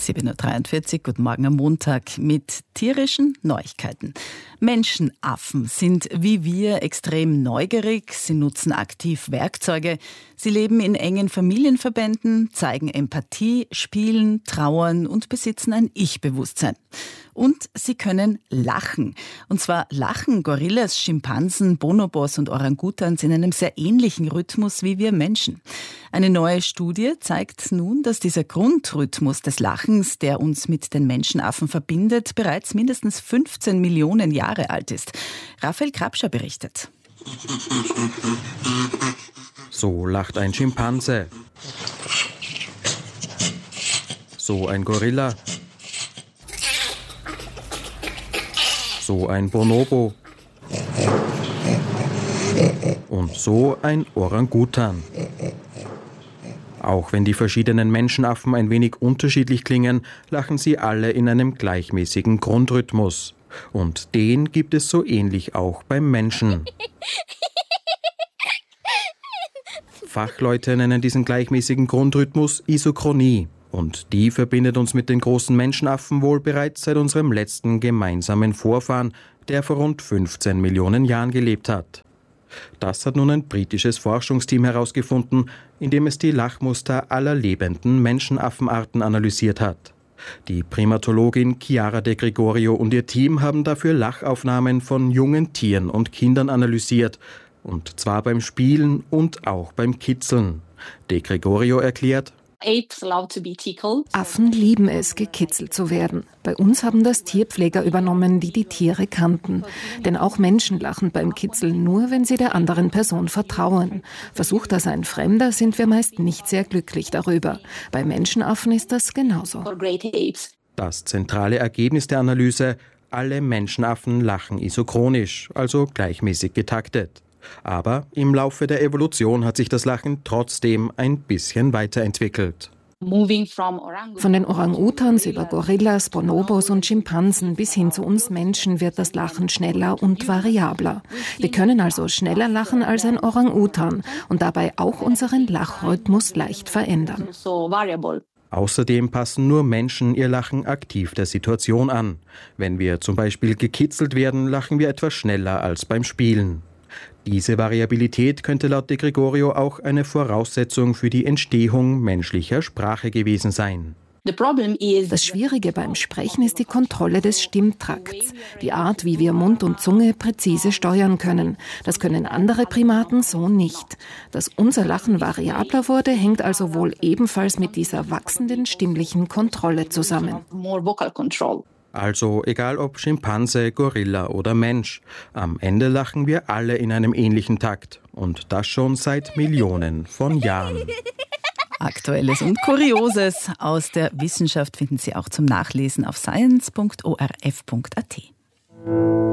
7.43 Uhr, guten Morgen am Montag mit tierischen Neuigkeiten. Menschenaffen sind wie wir extrem neugierig, sie nutzen aktiv Werkzeuge, sie leben in engen Familienverbänden, zeigen Empathie, spielen, trauern und besitzen ein Ich-Bewusstsein. Und sie können lachen. Und zwar lachen Gorillas, Schimpansen, Bonobos und Orangutans in einem sehr ähnlichen Rhythmus wie wir Menschen. Eine neue Studie zeigt nun, dass dieser Grundrhythmus des Lachens, der uns mit den Menschenaffen verbindet, bereits mindestens 15 Millionen Jahre alt ist. Raphael Krapscher berichtet. So lacht ein Schimpanse. So ein Gorilla. So ein Bonobo. Und so ein Orangutan. Auch wenn die verschiedenen Menschenaffen ein wenig unterschiedlich klingen, lachen sie alle in einem gleichmäßigen Grundrhythmus. Und den gibt es so ähnlich auch beim Menschen. Fachleute nennen diesen gleichmäßigen Grundrhythmus Isochronie. Und die verbindet uns mit den großen Menschenaffen wohl bereits seit unserem letzten gemeinsamen Vorfahren, der vor rund 15 Millionen Jahren gelebt hat. Das hat nun ein britisches Forschungsteam herausgefunden, indem es die Lachmuster aller lebenden Menschenaffenarten analysiert hat. Die Primatologin Chiara De Gregorio und ihr Team haben dafür Lachaufnahmen von jungen Tieren und Kindern analysiert, und zwar beim Spielen und auch beim Kitzeln. De Gregorio erklärt: Affen lieben es, gekitzelt zu werden. Bei uns haben das Tierpfleger übernommen, die die Tiere kannten. Denn auch Menschen lachen beim Kitzeln nur, wenn sie der anderen Person vertrauen. Versucht das ein Fremder, sind wir meist nicht sehr glücklich darüber. Bei Menschenaffen ist das genauso. Das zentrale Ergebnis der Analyse: alle Menschenaffen lachen isochronisch, also gleichmäßig getaktet. Aber im Laufe der Evolution hat sich das Lachen trotzdem ein bisschen weiterentwickelt. Von den Orang-Utans über Gorillas, Bonobos und Schimpansen bis hin zu uns Menschen wird das Lachen schneller und variabler. Wir können also schneller lachen als ein Orang-Utan und dabei auch unseren Lachrhythmus leicht verändern. Außerdem passen nur Menschen ihr Lachen aktiv der Situation an. Wenn wir zum Beispiel gekitzelt werden, lachen wir etwas schneller als beim Spielen. Diese Variabilität könnte laut De Gregorio auch eine Voraussetzung für die Entstehung menschlicher Sprache gewesen sein. Das Schwierige beim Sprechen ist die Kontrolle des Stimmtrakts, die Art, wie wir Mund und Zunge präzise steuern können. Das können andere Primaten so nicht. Dass unser Lachen variabler wurde, hängt also wohl ebenfalls mit dieser wachsenden stimmlichen Kontrolle zusammen. Also egal ob Schimpanse, Gorilla oder Mensch, am Ende lachen wir alle in einem ähnlichen Takt. Und das schon seit Millionen von Jahren. Aktuelles und Kurioses aus der Wissenschaft finden Sie auch zum Nachlesen auf science.orf.at.